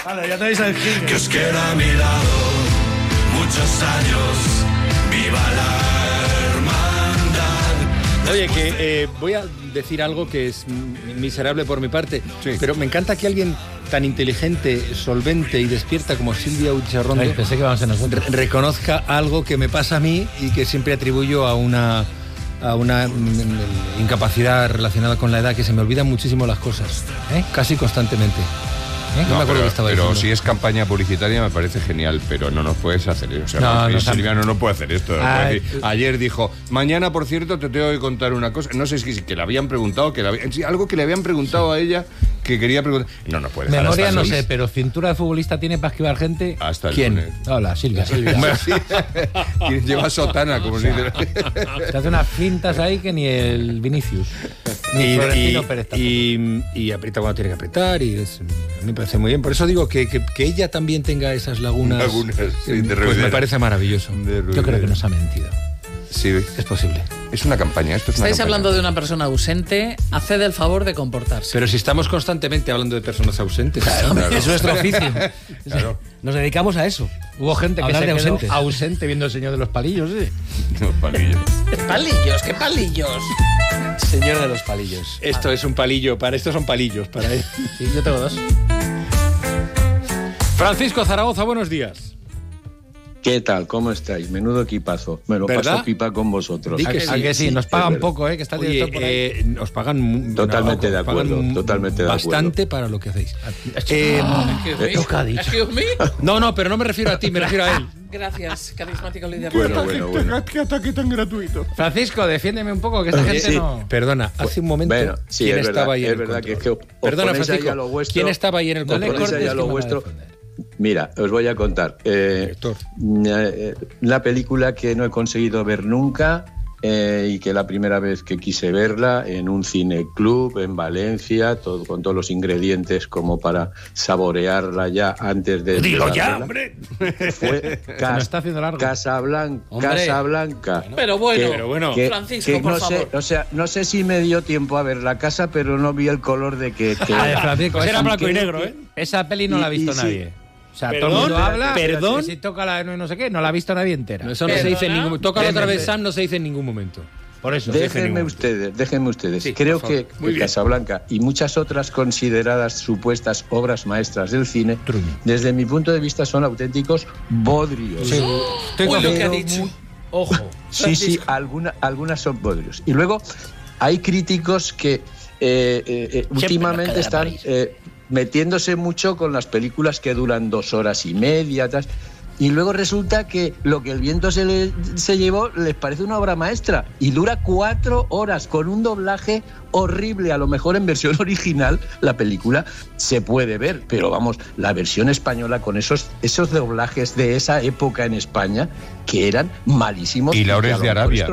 Vale, ya tenéis el jingle. Que os queda a mi lado muchos años. ¡Viva la hermandad! Oye, que voy a decir algo que es miserable por mi parte, pero me encanta que alguien tan inteligente, solvente y despierta como Silvia Ucharrondo pensé que vamos a nosotros. Reconozca algo que me pasa a mí y que siempre atribuyo a una incapacidad relacionada con la edad, que se me olvidan muchísimo las cosas, casi constantemente. No me acuerdo que estaba diciendo. Pero si es campaña publicitaria me parece genial, pero no nos puedes hacer eso. O sea, Silvia no puede hacer esto. Ayer dijo, mañana, por cierto, te tengo que contar una cosa. No sé si que le habían preguntado, algo que le habían preguntado a ella que quería preguntar. No puede. Memoria no sé, pero cintura de futbolista tiene para esquivar gente. Hasta el ¿Quién? lunes. Hola, Silvia. ¿Quién lleva sotana? Como se dice. Te hace unas fintas ahí que ni el Vinicius. Ni Florentino Pérez tampoco. Y aprieta cuando tiene que apretar. Y a mí me parece muy bien. Por eso digo que ella también tenga esas lagunas. Sí, pues me parece maravilloso. Yo creo que nos ha mentido. Sí, es posible. Es una campaña. Estáis hablando de una persona ausente. Haced el favor de comportarse. Pero si estamos constantemente hablando de personas ausentes. Claro. Es nuestro oficio. Claro. Nos dedicamos a eso. Hubo gente que se quedó ausente viendo El Señor de los Palillos. Los palillos. ¿Palillos? ¿Qué palillos? Señor de los palillos. Esto es un palillo. Estos son palillos para él. Sí, yo tengo dos. Francisco Zaragoza, buenos días. ¿Qué tal? ¿Cómo estáis? Menudo equipazo. Me lo paso pipa con vosotros. ¿A que sí? Nos pagan poco, que está el director por ahí. Nos pagan... Totalmente de acuerdo. Bastante para lo que hacéis. ¿Qué ha dicho? No, pero no me refiero a ti, me refiero a él. Gracias, carismático líder. Bueno. ¿Qué ataque tan gratuito? Francisco, defiéndeme un poco, que esta gente no... Perdona, hace un momento, ¿quién estaba ahí en el control? Perdona, Francisco, ¿quién estaba ahí en el control? Mira, os voy a contar. La película que no he conseguido ver nunca y que la primera vez que quise verla en un cineclub en Valencia, con todos los ingredientes como para saborearla ya antes de... ¡Digo ya, hombre! Fue Casablanca. Pero bueno, Francisco, por favor. No sé si me dio tiempo a ver la casa, pero no vi el color de que... Francisco, pues era blanco y negro, Esa peli no la ha visto nadie. O sea, todo el mundo habla, pero si toca la no sé qué, no la ha visto nadie entera. Eso no se dice en ningún momento. Tócala otra vez, Sam, no se dice en ningún momento. Por eso. Déjenme ustedes. Sí, creo que Casablanca y muchas otras consideradas supuestas obras maestras del cine, desde mi punto de vista, son auténticos bodrios. Sí. Uy, lo que ha dicho. Ojo. Sí, algunas son bodrios. Y luego hay críticos que últimamente están... metiéndose mucho con las películas que duran 2 horas y media, y luego resulta que lo que el viento se llevó les parece una obra maestra y dura 4 horas con un doblaje horrible. A lo mejor en versión original la película se puede ver, pero vamos, la versión española con esos doblajes de esa época en España que eran malísimos. Y Laures de Arabia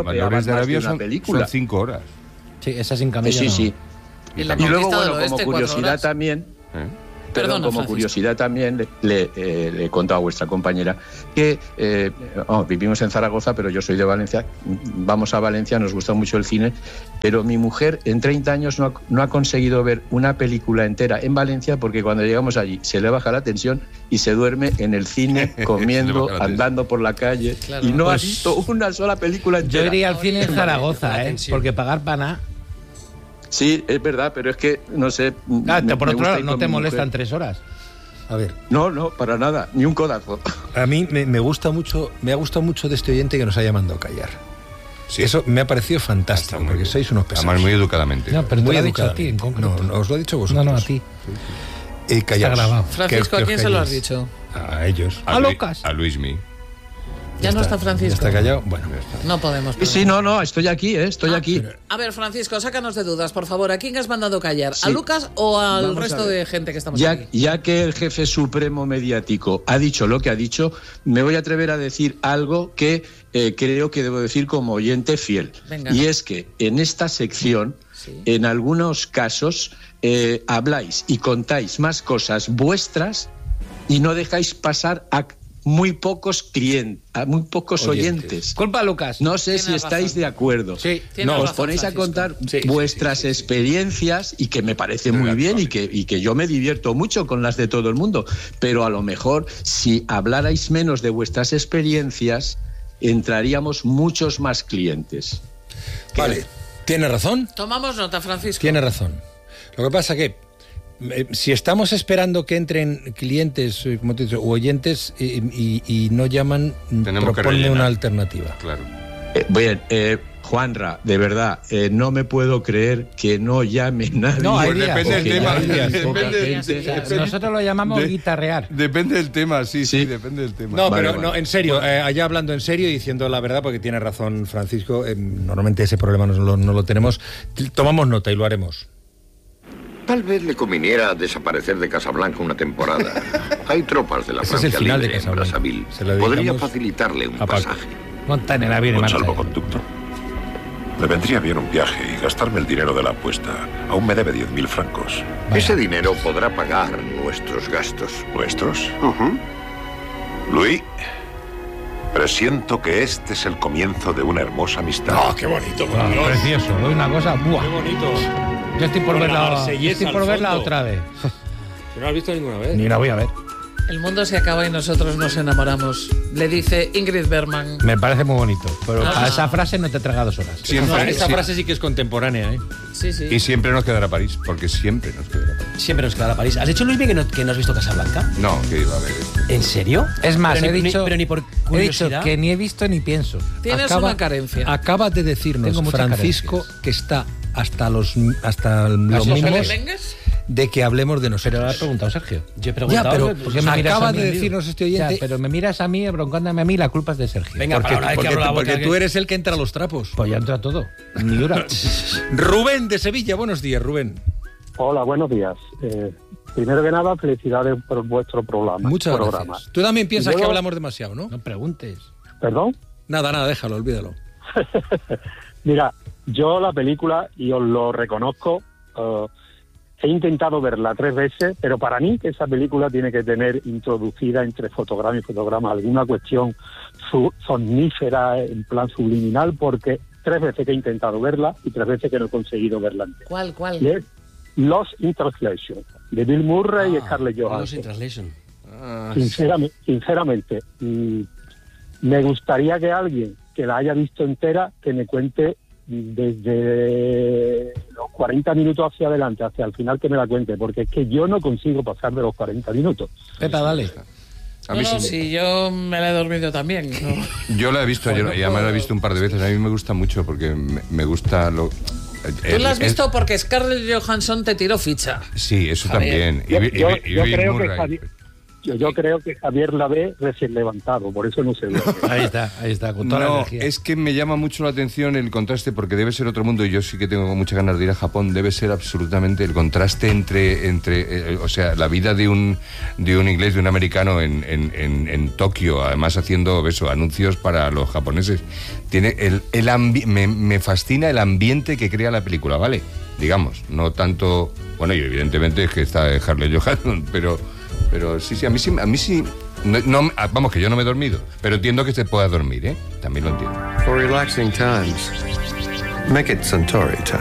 son 5 horas. Sí, esa sin camino. Sí. Y luego, como curiosidad también... Perdona, curiosidad también le he contado a vuestra compañera que vivimos en Zaragoza, pero yo soy de Valencia. Vamos a Valencia, nos gusta mucho el cine, pero mi mujer en 30 años no ha conseguido ver una película entera en Valencia porque cuando llegamos allí se le baja la tensión y se duerme en el cine, comiendo, andando por la calle, y no ha visto una sola película entera. Yo iría al cine en Zaragoza, porque pagar para nada. Sí, es verdad, pero es que, no sé... por otro lado, ¿no te molestan 3 horas? A ver. No, para nada, ni un codazo. A mí me ha gustado mucho de este oyente que nos haya mandado callar. Sí. Eso me ha parecido fantástico, porque sois unos pesados. Además, muy educadamente. No, pero muy te lo ha dicho a ti, en concreto. No, os lo he dicho vosotros. No, a ti. Callaos. Está grabado. Francisco, ¿a quién se lo has dicho? A ellos. A Lucas. A Luismi. Ya no está Francisco. ¿Ya está callado? Bueno, no podemos. Sí, no, estoy aquí, estoy aquí. A ver, Francisco, sácanos de dudas, por favor. ¿A quién has mandado callar? ¿A Lucas o al resto de gente que estamos aquí? Ya que el jefe supremo mediático ha dicho lo que ha dicho, me voy a atrever a decir algo que creo que debo decir como oyente fiel. Venga. Y es que en esta sección, en algunos casos, habláis y contáis más cosas vuestras y no dejáis pasar a muy pocos clientes, muy pocos oyentes. Culpa a Lucas. No sé si estáis de acuerdo. Sí, os ponéis a contar vuestras experiencias y que me parece muy bien y que yo me divierto mucho con las de todo el mundo, pero a lo mejor si hablarais menos de vuestras experiencias entraríamos muchos más clientes. Vale, tiene razón. Tomamos nota, Francisco. Tiene razón. Lo que pasa que si estamos esperando que entren clientes, como te he dicho, o oyentes y no llaman, proponle una alternativa. Claro. Bien, Juanra, de verdad, no me puedo creer que no llame nadie. No, pues depende del tema. Nosotros lo llamamos guitarrear. Depende del tema, sí, depende del tema. No, pero no, en serio, allá hablando en serio y diciendo la verdad, porque tiene razón Francisco, normalmente ese problema no lo tenemos. Tomamos nota y lo haremos. Tal vez le conviniera desaparecer de Casablanca una temporada. Hay tropas de la Francia Libre en Brazzaville. Podría facilitarle un pasaje. Monta en el avión y un salvoconducto. Me vendría bien un viaje y gastarme el dinero de la apuesta. Aún me debe 10.000 francos. Vaya. Ese dinero podrá pagar nuestros gastos. ¿Nuestros? Luis, presiento que este es el comienzo de una hermosa amistad. ¡Oh, qué bonito! Precioso, ¿no? Una cosa... ¡buah! ¡Qué bonito! Yo estoy por verla otra vez. ¿No la has visto ninguna vez? Ni la voy a ver. El mundo se acaba y nosotros nos enamoramos. Le dice Ingrid Bergman. Me parece muy bonito, pero a esa frase no te traga 2 horas. Siempre, esa frase sí que es contemporánea, ¿eh? Sí. Y siempre nos quedará París, porque siempre nos quedará París. Siempre nos quedará París. ¿Has dicho, Luis, que no has visto Casablanca? No, que iba a ver. ¿En serio? Es más, pero he dicho que ni he visto ni pienso. Tienes una carencia. Acaba de decirnos Francisco que está hasta los mínimos de que hablemos de nosotros. Pero lo ha preguntado Sergio. Yo he preguntado. Pero acaba de decirnos este oyente. Ya, pero me miras a mí, broncándome a mí, la culpa es de Sergio. Venga, porque tú eres el que entra a los trapos. Pues ya entra todo. Ni dura. Rubén de Sevilla, buenos días, Rubén. Hola, buenos días. Primero que nada, felicidades por vuestro programa. Muchas gracias. Tú también piensas que hablamos demasiado, ¿no? No preguntes. ¿Perdón? Nada, déjalo, olvídalo. Mira, yo la película, y os lo reconozco, he intentado verla 3 veces, pero para mí que esa película tiene que tener introducida entre fotograma y fotograma alguna cuestión somnífera en plan subliminal, porque 3 veces que he intentado verla y 3 veces que no he conseguido verla entera. ¿Cuál? Y es Lost in Translation, de Bill Murray y Scarlett Johansson. Lost in Translation. Sinceramente, me gustaría que alguien que la haya visto entera, que me cuente desde los 40 minutos hacia adelante, hacia el final, que me la cuente, porque es que yo no consigo pasar de los 40 minutos. Pepa, dale. A mí sí, yo me la he dormido también. ¿No? Yo la he visto, y además la he visto un par de veces. A mí me gusta mucho porque me gusta lo... Tú la has visto porque Scarlett Johansson te tiró ficha. Sí, eso también. Yo creo que Javier la ve recién levantado, por eso no se ve. Ahí está, con toda la energía. Es que me llama mucho la atención el contraste, porque debe ser otro mundo, y yo sí que tengo muchas ganas de ir a Japón. Debe ser absolutamente el contraste entre o sea, la vida de un inglés, de un americano en Tokio, además haciendo anuncios para los japoneses. Tiene me fascina el ambiente que crea la película, ¿vale? Digamos, no tanto... Bueno, y evidentemente es que está Scarlett Johansson, pero sí, a mí sí. No, vamos, que yo no me he dormido, pero entiendo que se pueda dormir, ¿eh? También lo entiendo. For relaxing times, make it Suntory time.